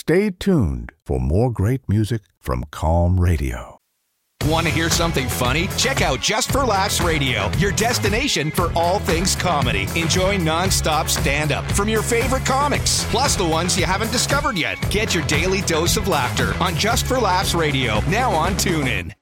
Stay tuned for more great music from Calm Radio. Want to hear something funny? Check out Just for Laughs Radio, your destination for all things comedy. Enjoy non-stop stand-up from your favorite comics, plus the ones you haven't discovered yet. Get your daily dose of laughter on Just for Laughs Radio, now on TuneIn.